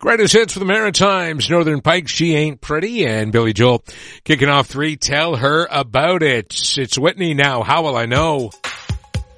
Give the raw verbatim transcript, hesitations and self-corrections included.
Greatest hits for the Maritimes, Northern Pike, She Ain't Pretty, and Billy Joel kicking off three, Tell Her About It. It's Whitney now, How Will I Know?